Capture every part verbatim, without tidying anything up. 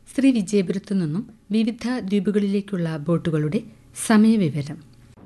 ശ്രീവിജയപുരത്തു നിന്നും വിവിധ ദ്വീപുകളിലേക്കുള്ള ബോട്ടുകളുടെ സമയവിവരം.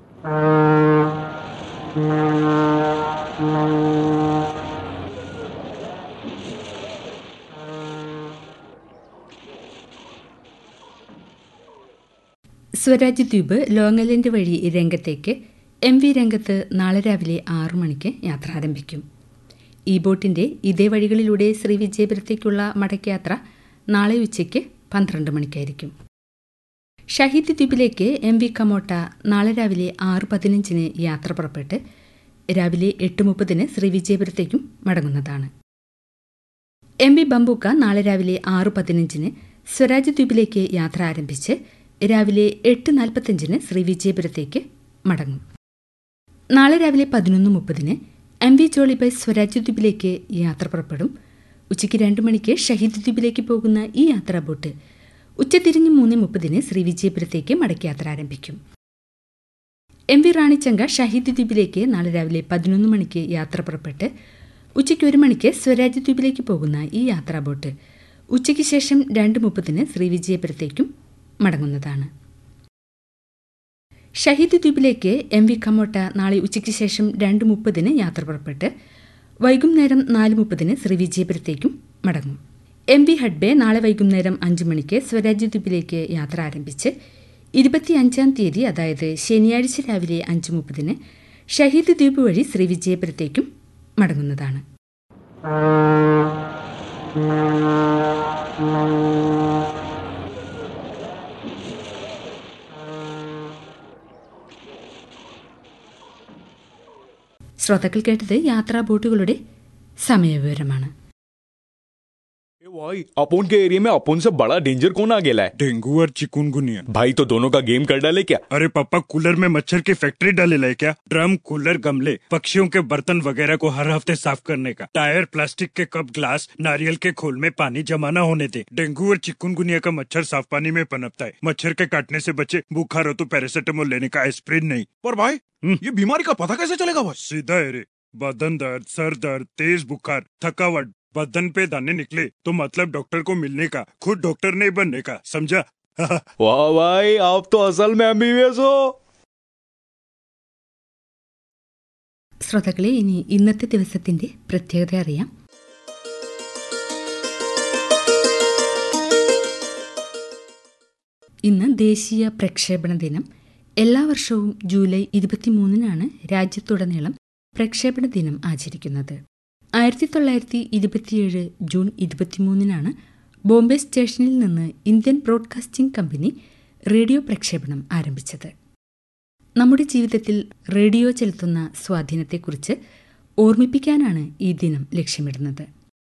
സ്വരാജ് ദ്വീപ് ലോങ് ഐലൻഡ് വഴി രംഗത്തേക്ക് എം വി രംഗത്ത് നാളെ രാവിലെ ആറു മണിക്ക് യാത്ര ആരംഭിക്കും. ഈ ബോട്ടിന്റെ ഇതേ വഴികളിലൂടെ ശ്രീവിജയപുരത്തേക്കുള്ള മടക്കയാത്ര നാളെ ഉച്ചയ്ക്ക് പന്ത്രണ്ട് മണിക്കായിരിക്കും. ഷഹീദ് ദ്വീപിലേക്ക് എം വി കമോട്ട നാളെ രാവിലെ ആറ് പതിനഞ്ചിന് യാത്ര പുറപ്പെട്ട് രാവിലെ എട്ട് മുപ്പതിന് ശ്രീവിജയപുരത്തേക്കും മടങ്ങുന്നതാണ്. എം വി ബംബൂക്ക നാളെ രാവിലെ ആറ് പതിനഞ്ചിന് സ്വരാജ് ദ്വീപിലേക്ക് യാത്ര ആരംഭിച്ച് രാവിലെ എട്ട് നാൽപ്പത്തഞ്ചിന് ശ്രീവിജയപുരത്തേക്ക് മടങ്ങും. നാളെ രാവിലെ പതിനൊന്ന് മുപ്പതിന് എം വി ജോളിബായ് സ്വരാജ് ദ്വീപിലേക്ക് യാത്ര പുറപ്പെടും. ഉച്ചയ്ക്ക് രണ്ട് മണിക്ക് ഷഹീദ് ദ്വീപിലേക്ക് പോകുന്ന ഈ യാത്രാ ബോട്ട് ഉച്ചതിരിഞ്ഞ് മൂന്ന് മുപ്പതിന് ശ്രീവിജയപുരത്തേക്ക് മടക്കയാത്ര ആരംഭിക്കും. എം വി റാണിച്ചങ്ക ഷഹീദ് ദ്വീപിലേക്ക് നാളെ രാവിലെ പതിനൊന്ന് മണിക്ക് യാത്ര പുറപ്പെട്ട് ഉച്ചയ്ക്ക് ഒരു മണിക്ക് സ്വരാജ് ദ്വീപിലേക്ക് പോകുന്ന ഈ യാത്രാ ബോട്ട് ഉച്ചയ്ക്ക് ശേഷം രണ്ട് മുപ്പതിന് ശ്രീവിജയപുരത്തേക്കും മടങ്ങുന്നതാണ്. ഷഹീദ് ദ്വീപിലേക്ക് എം വി കമോട്ട നാളെ ഉച്ചയ്ക്ക് ശേഷം രണ്ട് മുപ്പതിന് യാത്ര പുറപ്പെട്ട് വൈകുന്നേരം നാല് മുപ്പതിന് ശ്രീവിജയപുരത്തേക്കും മടങ്ങും. എം വി ഹഡ്ബെ നാളെ വൈകുന്നേരം അഞ്ച് മണിക്ക് സ്വരാജ് ദ്വീപിലേക്ക് യാത്ര ആരംഭിച്ച് ഇരുപത്തിയഞ്ചാം തീയതി അതായത് ശനിയാഴ്ച രാവിലെ അഞ്ച് മുപ്പതിന് ഷഹീദ് ദ്വീപ് വഴി ശ്രീവിജയപുരത്തേക്കും മടങ്ങുന്നതാണ്. ശ്രോതാക്കൾ കേട്ടത് യാത്രാ ബോട്ടുകളുടെ സമയവിവരമാണ്. भाई अपोन के एरिया में अपोन से बड़ा डेंजर कौन आ गया है? डेंगू और चिकुनगुनिया। भाई तो दोनों का गेम कर डाले क्या? अरे पापा कूलर में मच्छर की फैक्ट्री डाले है क्या? ड्रम, कूलर, गमले, पक्षियों के बर्तन वगैरह को हर हफ्ते साफ करने का। टायर, प्लास्टिक के कप, ग्लास, नारियल के खोल में पानी जमा न होने दे। डेंगू और चिकुनगुनिया का मच्छर साफ पानी में पनपता है। मच्छर के काटने से बचे। बुखार हो तो पैरासिटामोल लेने का, एस्प्रिन नहीं। पर भाई ये बीमारी का पता कैसे चलेगा भाई? सीधा है रे, बदन दर्द, सर दर्द, तेज बुखार, थकावट, बदन पे दाने निकले तो मतलब डॉक्टर को मिलने का, खुद डॉक्टर नहीं बनने का, समझा? वाह भाई आप तो असल में एमबीबीएस हो. ശ്രോതാക്കളെ, ഇനി ഇന്നത്തെ ദിവസത്തിന്റെ പ്രത്യേകത അറിയാം. ഇന്ന് ദേശീയ പ്രക്ഷേപണ ദിനം. എല്ലാ വർഷവും ജൂലൈ ഇരുപത്തിമൂന്നിനാണ് രാജ്യത്തുടനീളം പ്രക്ഷേപണ ദിനം ആചരിക്കുന്നത്. ആയിരത്തി തൊള്ളായിരത്തി ഇരുപത്തിയേഴ് ജൂൺ ഇരുപത്തിമൂന്നിനാണ് ബോംബെ സ്റ്റേഷനിൽ നിന്ന് ഇന്ത്യൻ ബ്രോഡ്കാസ്റ്റിംഗ് കമ്പനി റേഡിയോ പ്രക്ഷേപണം ആരംഭിച്ചത്. നമ്മുടെ ജീവിതത്തിൽ റേഡിയോ ചെലുത്തുന്ന സ്വാധീനത്തെക്കുറിച്ച് ഓർമ്മിപ്പിക്കാനാണ് ഈ ദിനം ലക്ഷ്യമിടുന്നത്.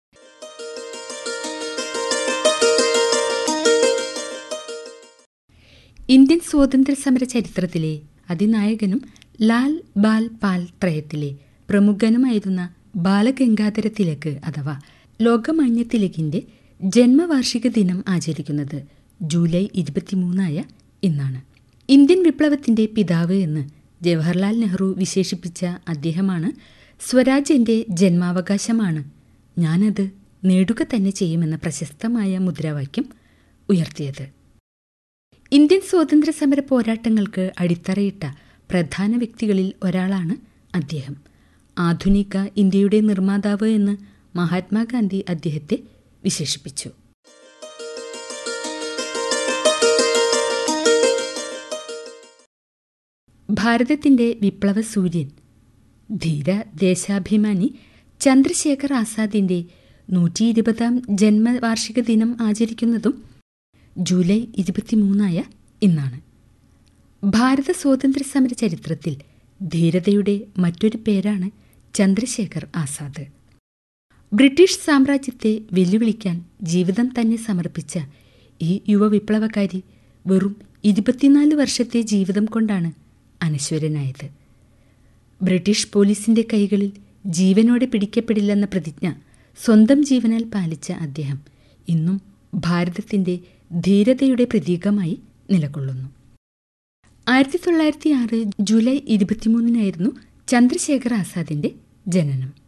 ഇന്ത്യൻ സ്വാതന്ത്ര്യസമര ചരിത്രത്തിലെ അതിനായകനും ലാൽ ബാൽ പാൽ ത്രയത്തിലെ പ്രമുഖനുമായിരുന്ന ബാലഗംഗാധര തിലക് അഥവാ ലോകമാന്യ തിലകിന്റെ ജന്മവാർഷിക ദിനം ആചരിക്കുന്നത് ജൂലൈ ഇരുപത്തിമൂന്നായ ഇന്നാണ്. ഇന്ത്യൻ വിപ്ലവത്തിന്റെ പിതാവ് എന്ന് ജവഹർലാൽ നെഹ്റു വിശേഷിപ്പിച്ച അദ്ദേഹമാണ് സ്വരാജ് എന്റെ ജന്മാവകാശമാണ്, ഞാനത് നേടുക തന്നെ ചെയ്യുമെന്ന പ്രശസ്തമായ മുദ്രാവാക്യം ഉയർത്തിയത്. ഇന്ത്യൻ സ്വാതന്ത്ര്യസമര പോരാട്ടങ്ങൾക്ക് അടിത്തറയിട്ട പ്രധാന വ്യക്തികളിൽ ഒരാളാണ് അദ്ദേഹം. ആധുനിക ഇന്ത്യയുടെ നിർമ്മാതാവ് എന്ന് മഹാത്മാഗാന്ധി അദ്ദേഹത്തെ വിശേഷിപ്പിച്ചു. ഭാരതത്തിന്റെ വിപ്ലവ സൂര്യൻ, ധീര ദേശാഭിമാനി ചന്ദ്രശേഖർ ആസാദിന്റെ നൂറ്റി ഇരുപതാം ജന്മവാർഷിക ദിനം ആചരിക്കുന്നതും ജൂലൈ ഇരുപത്തിമൂന്നായ ഇന്നാണ്. ഭാരത സ്വാതന്ത്ര്യസമര ചരിത്രത്തിൽ ധീരതയുടെ മറ്റൊരു പേരാണ് ചന്ദ്രശേഖർ ആസാദ്. ബ്രിട്ടീഷ് സാമ്രാജ്യത്തെ വെല്ലുവിളിക്കാൻ ജീവിതം തന്നെ സമർപ്പിച്ച ഈ യുവ വിപ്ലവകാരി വെറും ഇരുപത്തിനാല് വർഷത്തെ ജീവിതം കൊണ്ടാണ് അനശ്വരനായത്. ബ്രിട്ടീഷ് പോലീസിന്റെ കൈകളിൽ ജീവനോടെ പിടിക്കപ്പെടില്ലെന്ന പ്രതിജ്ഞ സ്വന്തം ജീവനാൽ പാലിച്ച അദ്ദേഹം ഇന്നും ഭാരതത്തിന്റെ ധീരതയുടെ പ്രതീകമായി നിലകൊള്ളുന്നു. ആയിരത്തി തൊള്ളായിരത്തി ആറ് ജൂലൈ ഇരുപത്തിമൂന്നിനായിരുന്നു ചന്ദ്രശേഖർ ആസാദിന്റെ ജനനം.